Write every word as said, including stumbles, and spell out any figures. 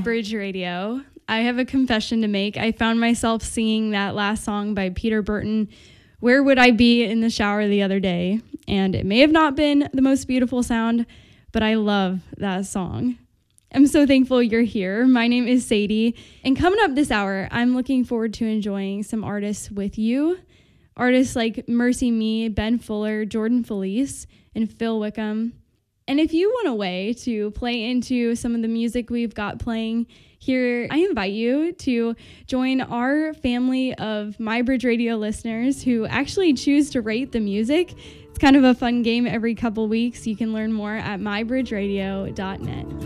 Bridge Radio. I have a confession to make. I found myself singing that last song by Peter Burton, Where Would I Be, in the shower the other day. And it may have not been the most beautiful sound, but I love that song. I'm so thankful you're here. My name is Sadie. And coming up this hour, I'm looking forward to enjoying some artists with you. Artists like Mercy Me, Ben Fuller, Jordan Felice, and Phil Wickham. And if you want a way to play into some of the music we've got playing here, I invite you to join our family of MyBridge Radio listeners who actually choose to rate the music. It's kind of a fun game every couple weeks. You can learn more at my bridge radio dot net.